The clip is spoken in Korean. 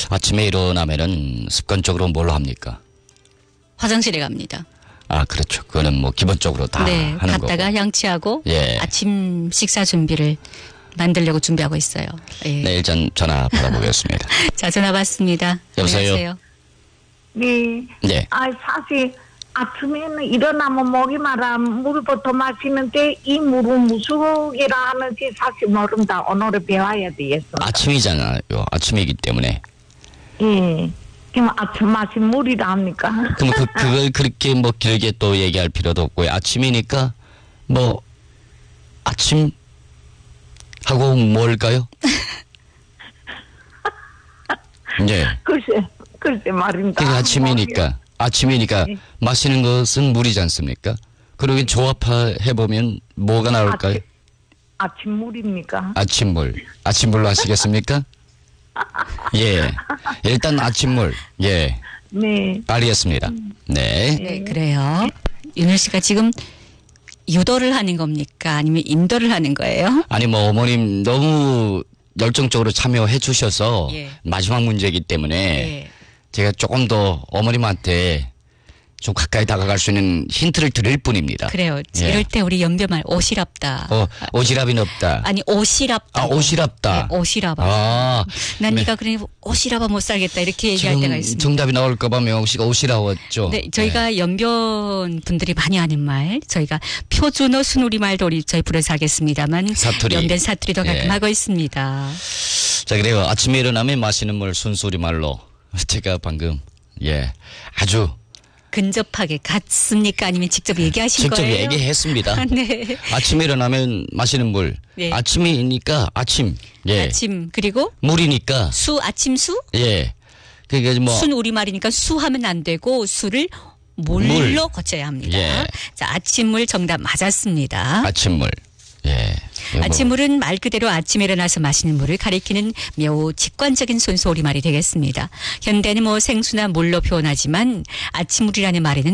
아침에 일어나면은 습관적으로 뭘 합니까? 화장실에 갑니다. 아, 그렇죠. 그거는 뭐 기본적으로 다 네, 하는 거고. 갔다가 양치하고 예. 아침 식사 준비를 만들려고 준비하고 있어요. 예. 네, 일단 전화 받아보겠습니다. 자, 전화 받습니다. 여보세요? 안녕하세요. 네. 네. 사실 아침에는 일어나면 목이 마라 물부터 마시는데 이 물은 무슨 이라 하는지 사실 모른다. 오늘 배워야 되겠어. 아침이잖아요. 아침이기 때문에. 예. 그럼 아침 마신 물이라 합니까? 그럼 그걸 그렇게 뭐 길게 또 얘기할 필요도 없고요. 아침이니까 뭐 아침 하고 뭘까요? 네. 글쎄 말입니다. 그게 아침이니까 네. 마시는 것은 물이지 않습니까? 그러고 조합해 보면 뭐가 나올까요? 아침물입니까? 아침물로 하시겠습니까? 예. 일단 아침물. 예. 네. 알겠습니다. 네. 네, 그래요. 윤hl 씨가 지금 유도를 하는 겁니까? 아니면 인도를 하는 거예요? 아니 뭐 어머님 너무 열정적으로 참여해 주셔서 예. 마지막 문제이기 때문에 네. 제가 조금 더 어머님한테 좀 가까이 다가갈 수 있는 힌트를 드릴 뿐입니다. 그래요. 예. 이럴 때 우리 연변말 오시랍다. 오지랖이 없다. 아니 오시랍다. 아, 오시랍다. 네, 오시랍아. 아, 난 네. 네가 그러니 오시랍아 못 살겠다 이렇게 얘기할 때가 지금 있습니다. 정답이 나올까봐 명옥 씨가 오시라웠죠. 네, 저희가 연변 분들이 많이 하는 말, 저희가 표준어 순우리말도 우리 저희 불어서 하겠습니다만 사투리. 연변 사투리도 가끔 예. 하고 있습니다. 자, 그래요. 아침에 일어나면 마시는 물 순수리 말로 제가 방금 아주 근접하게 같습니까? 아니면 직접 얘기하신 직접 거예요? 얘기했습니다. 네. 아침에 일어나면 마시는 물. 네. 아침이니까 아침. 예. 아침 그리고 물이니까 아침 수? 예. 그게 뭐 순 우리말이니까 수하면 안 되고 수를 물로 물. 거쳐야 합니다. 예. 자, 아침물 정답 맞았습니다. 아침물. 예. 아침물은 말 그대로 아침에 일어나서 마시는 물을 가리키는 매우 직관적인 순수 우리말이 되겠습니다. 현대는 뭐 생수나 물로 표현하지만 아침물이라는 말에는